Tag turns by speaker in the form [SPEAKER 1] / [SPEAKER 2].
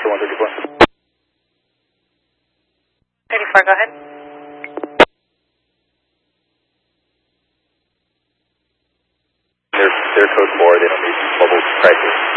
[SPEAKER 1] Oscar 134.
[SPEAKER 2] 34, go ahead.
[SPEAKER 1] They're code 4, they don't need mobile crisis.